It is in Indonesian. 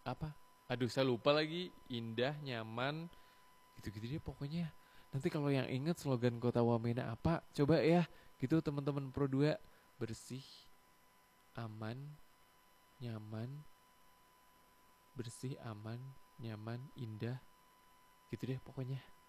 apa? Aduh, saya lupa lagi. Indah, nyaman, gitu-gitu deh pokoknya. Nanti kalau yang inget slogan Kota Wamena apa, coba ya. Gitu teman-teman Pro 2. Bersih, aman, nyaman, bersih, aman, nyaman, indah. Gitu deh pokoknya.